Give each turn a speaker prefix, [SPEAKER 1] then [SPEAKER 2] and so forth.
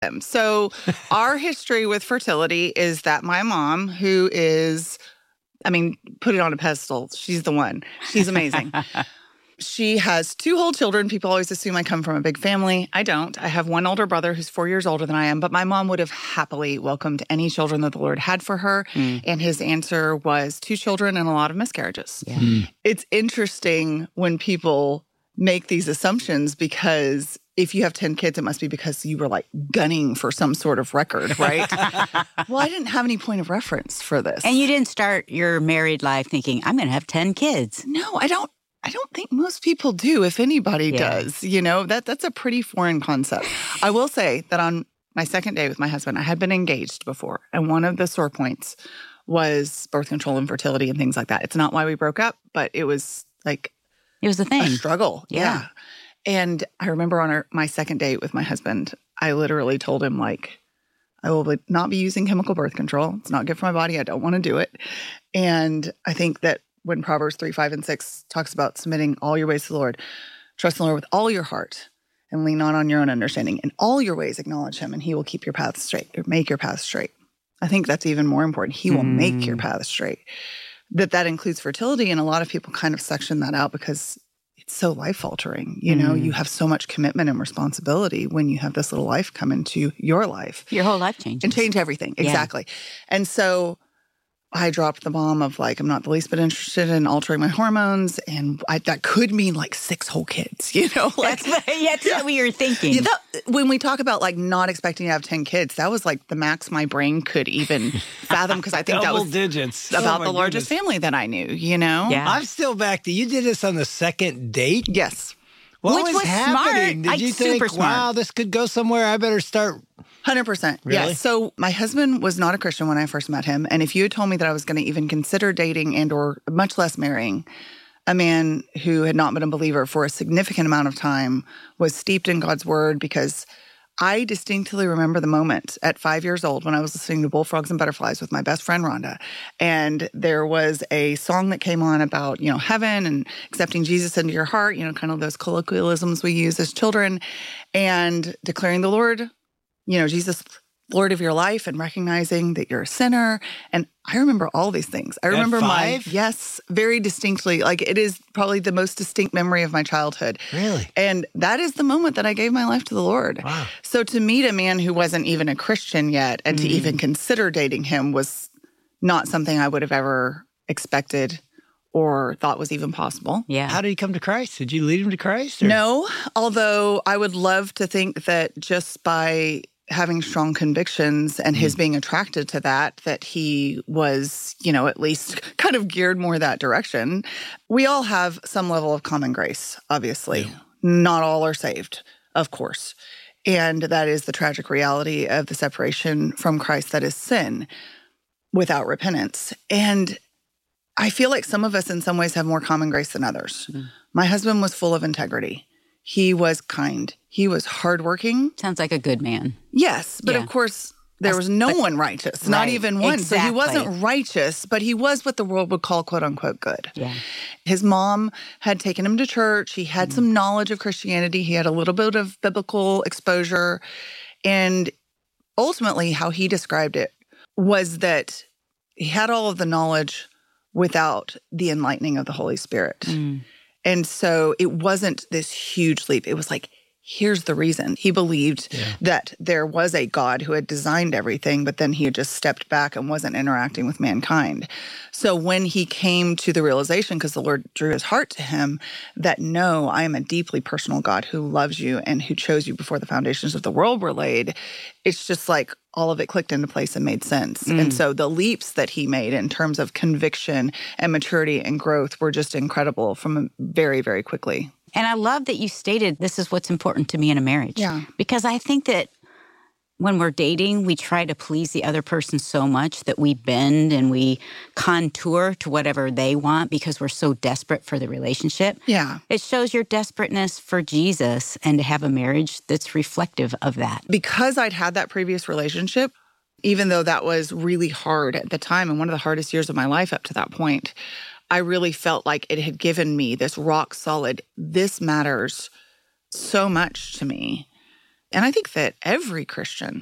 [SPEAKER 1] So our history with fertility is that my mom, who is, put it on a pedestal. She's the one. She's amazing. She has 2 whole children. People always assume I come from a big family. I don't. I have one older brother who's 4 years older than I am, but my mom would have happily welcomed any children that the Lord had for her. And his answer was 2 children and a lot of miscarriages. Yeah. It's interesting when people make these assumptions, because if you have 10 kids, it must be because you were like gunning for some sort of record, right? Well, I didn't have any point of reference for this.
[SPEAKER 2] And you didn't start your married life thinking, I'm going to have 10 kids.
[SPEAKER 1] No, I don't think most people do, if anybody does. You know, that's a pretty foreign concept. I will say that on my second day with my husband, I had been engaged before. And one of the sore points was birth control and fertility and things like that. It's not why we broke up, but it was like...
[SPEAKER 2] It was a thing.
[SPEAKER 1] A struggle. Yeah. And I remember on my second date with my husband, I literally told him, like, I will not be using chemical birth control. It's not good for my body. I don't want to do it. And I think that when Proverbs 3, 5, and 6 talks about submitting all your ways to the Lord, trust in the Lord with all your heart and lean not on your own understanding. In all your ways acknowledge him, and he will keep your path straight, or make your path straight. I think that's even more important. He will make your path straight. That includes fertility, and a lot of people kind of section that out because it's so life-altering. You know, you have so much commitment and responsibility when you have this little life come into your life.
[SPEAKER 2] Your whole life changes.
[SPEAKER 1] And change everything, exactly. And so I dropped the bomb of like, I'm not the least bit interested in altering my hormones. And that could mean like 6 whole kids, you know? Like,
[SPEAKER 2] that's what you're thinking.
[SPEAKER 1] Yeah, when we talk about like not expecting to have 10 kids, that was like the max my brain could even fathom, because I think that was
[SPEAKER 3] digits.
[SPEAKER 1] About the largest family that I knew, you know?
[SPEAKER 2] Yeah.
[SPEAKER 3] I'm still back to, you did this on the second date?
[SPEAKER 1] Yes.
[SPEAKER 3] What
[SPEAKER 2] Which
[SPEAKER 3] was
[SPEAKER 2] was
[SPEAKER 3] happening?
[SPEAKER 2] smart.
[SPEAKER 3] Did you
[SPEAKER 2] Super
[SPEAKER 3] think, wow,
[SPEAKER 2] smart.
[SPEAKER 3] this could go somewhere, I better start...
[SPEAKER 1] 100%.
[SPEAKER 3] Really?
[SPEAKER 1] Yeah. So my husband was not a Christian when I first met him. And if you had told me that I was going to even consider dating and or much less marrying a man who had not been a believer for a significant amount of time, was steeped in God's word, because I distinctly remember the moment at 5 years old when I was listening to Bullfrogs and Butterflies with my best friend, Rhonda. And there was a song that came on about, you know, heaven and accepting Jesus into your heart, you know, kind of those colloquialisms we use as children, and declaring the Lord, you know, Jesus, Lord of your life, and recognizing that you're a sinner. And I remember all these things. I remember yes, very distinctly. Like, it is probably the most distinct memory of my childhood.
[SPEAKER 3] Really?
[SPEAKER 1] And that is the moment that I gave my life to the Lord.
[SPEAKER 3] Wow.
[SPEAKER 1] So to meet a man who wasn't even a Christian yet, and to even consider dating him, was not something I would have ever expected or thought was even possible.
[SPEAKER 2] Yeah.
[SPEAKER 3] How did he come to Christ? Did you lead him to Christ? Or?
[SPEAKER 1] No, although I would love to think that just by having strong convictions and his being attracted to that he was, you know, at least kind of geared more that direction. We all have some level of common grace, obviously. Yeah. Not all are saved, of course. And that is the tragic reality of the separation from Christ that is sin without repentance. And I feel like some of us in some ways have more common grace than others. My husband was full of integrity. He was kind. He was hardworking.
[SPEAKER 2] Sounds like a good man.
[SPEAKER 1] Yes, but of course, there was no one righteous, not even one.
[SPEAKER 2] Exactly.
[SPEAKER 1] So he wasn't righteous, but he was what the world would call, quote unquote, good.
[SPEAKER 2] Yeah.
[SPEAKER 1] His mom had taken him to church. He had some knowledge of Christianity. He had a little bit of biblical exposure. And ultimately, how he described it was that he had all of the knowledge without the enlightening of the Holy Spirit. And so it wasn't this huge leap. It was like, here's the reason. He believed that there was a God who had designed everything, but then he had just stepped back and wasn't interacting with mankind. So when he came to the realization, because the Lord drew his heart to him, that no, I am a deeply personal God who loves you and who chose you before the foundations of the world were laid, it's just like all of it clicked into place and made sense. And so the leaps that he made in terms of conviction and maturity and growth were just incredible from very, very quickly.
[SPEAKER 2] And I love that you stated this is what's important to me in a marriage.
[SPEAKER 1] Yeah.
[SPEAKER 2] Because I think that when we're dating, we try to please the other person so much that we bend and we contour to whatever they want because we're so desperate for the relationship.
[SPEAKER 1] Yeah.
[SPEAKER 2] It shows your desperateness for Jesus and to have a marriage that's reflective of that.
[SPEAKER 1] Because I'd had that previous relationship, even though that was really hard at the time and one of the hardest years of my life up to that point, I really felt like it had given me this rock solid, this matters so much to me And I think that every Christian